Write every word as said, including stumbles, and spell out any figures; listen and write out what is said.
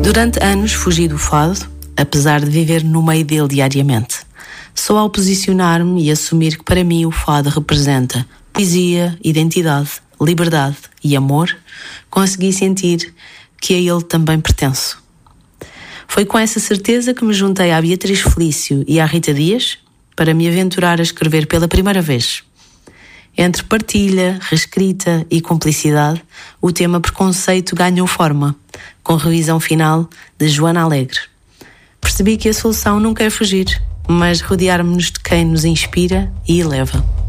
Durante anos fugi do fado, apesar de viver no meio dele diariamente. Só ao posicionar-me e assumir que para mim o fado representa poesia, identidade, liberdade e amor, consegui sentir que a ele também pertenço. Foi com essa certeza que me juntei à Beatriz Felício e à Rita Dias para me aventurar a escrever pela primeira vez. Entre partilha, reescrita e cumplicidade, o tema preconceito ganhou forma, com revisão final de Joana Alegre. Percebi que a solução nunca é fugir, mas rodear-nos de quem nos inspira e eleva.